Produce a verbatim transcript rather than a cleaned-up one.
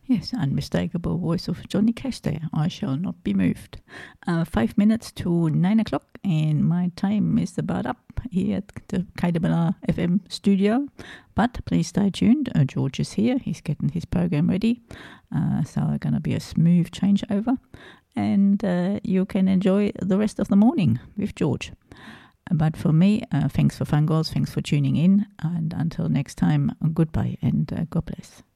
Yes, unmistakable voice of Johnny Cash there. I shall not be moved. Uh, five minutes to nine o'clock, and my time is about up here at the Kaidabala F M studio. But please stay tuned. Uh, George is here. He's getting his program ready. Uh, so it's going to be a smooth changeover. And uh, you can enjoy the rest of the morning with George. But for me, uh, thanks for Fun Girls. Thanks for tuning in. And until next time, goodbye and uh, God bless.